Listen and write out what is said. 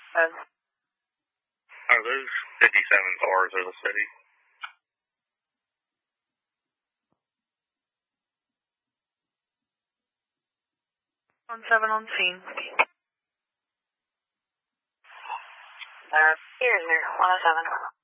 Are those 57 cars of the city? 17 on scene. Here's 107.